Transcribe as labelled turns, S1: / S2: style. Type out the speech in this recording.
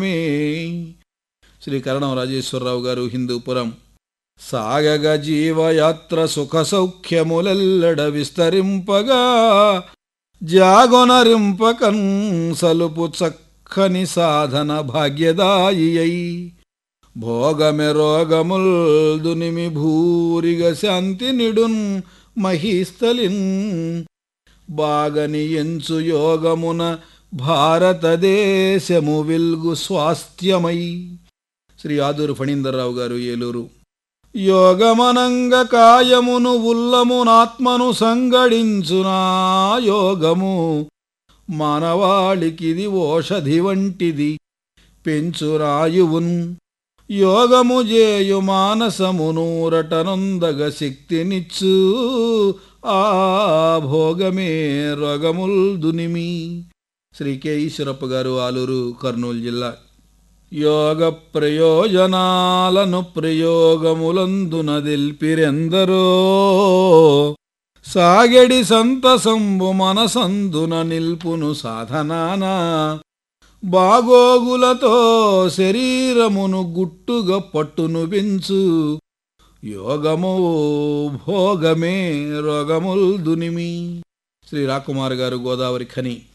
S1: శ్రీ కరణం రాజేశ్వరరావు గారు, హిందూపురం. సాగగ జీవయాత్ర సుఖ సౌఖ్యములెల్లడ విస్తరింపగా జాగొనరింపకన్ సలుపు చక్కని సాధన భాగ్యదాయి భోగమె రోగముల్ దునిమి భూరిగ శాంతి నిడున్ మహీస్థలిన్ బాగని ఎంచు యోగమున భారతదేశము విల్గు స్వాస్థ్యమై. శ్రీ ఆదూరు ఫణీందర్రావు గారు, ఏలూరు. యోగమనంగ కాయమును ఉల్లమునాత్మను సంగడించునా యోగము మానవాళికిది ఓషధి వంటిది పెంచురాయువున్ యోగము జేయు మానసమునూరటనొందగ శక్తినిచ్చు ఆ భోగమే రోగముల్ దునిమి. శ్రీ కె ఈశ్వరప్ప గారు, ఆలూరు, కర్నూలు జిల్లా. యోగ ప్రయోజనాలను ప్రయోగములందున దిల్పిరెందరో సాగెడి సంతసంబు మనసందున నిల్పును సాధనాన బాగోగులతో శరీరమును గుట్టుగా పట్టును పెంచు యోగమో భోగమే రోగముల్ దునిమి. శ్రీ రాకుమార్ గారు, గోదావరి ఖని.